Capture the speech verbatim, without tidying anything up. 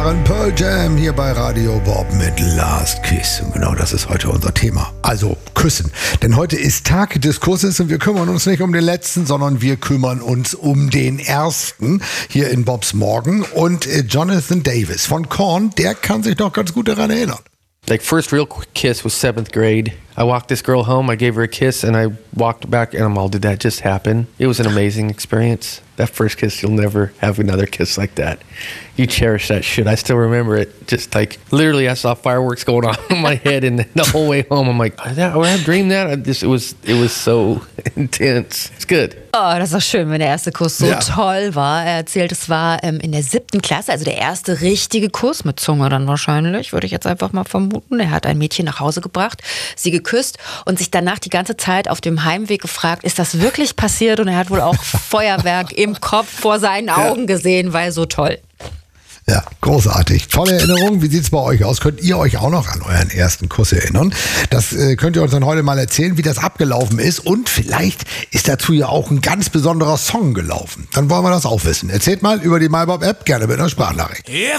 Jahren Pearl Jam hier bei Radio Bob mit Last Kiss. Und genau das ist heute unser Thema. Also küssen. Denn heute ist Tag des Kusses und wir kümmern uns nicht um den letzten, sondern wir kümmern uns um den ersten hier in Bobs Morgen. Und äh, Jonathan Davis von Korn, der kann sich doch ganz gut daran erinnern. Like, first real kiss was seventh grade. I walked this girl home, I gave her a kiss, and I walked back, and I'm all, did that just happen? It was an amazing experience. That first kiss, you'll never have another kiss like that. You cherish that shit. I still remember it. Just like, literally, I saw fireworks going on in my head, and the whole way home, I'm like, did I have dreamed that? I just, it was, it was so intense. It's good. Oh, das ist auch schön, wenn der erste Kuss so ja. toll war. Er erzählt, es war ähm, in der siebten Klasse, also der erste richtige Kuss mit Zunge dann wahrscheinlich, würde ich jetzt einfach mal vermuten. Er hat ein Mädchen nach Hause gebracht, sie geküsst und sich danach die ganze Zeit auf dem Heimweg gefragt, ist das wirklich passiert? Und er hat wohl auch Feuerwerk im Kopf vor seinen Augen ja. gesehen, weil so toll. Ja, großartig. Tolle Erinnerung. Wie sieht's bei euch aus? Könnt ihr euch auch noch an euren ersten Kuss erinnern? Das äh, könnt ihr uns dann heute mal erzählen, wie das abgelaufen ist. Und vielleicht ist dazu ja auch ein ganz besonderer Song gelaufen. Dann wollen wir das auch wissen. Erzählt mal über die MyBob-App, gerne mit einer Sprachnachricht.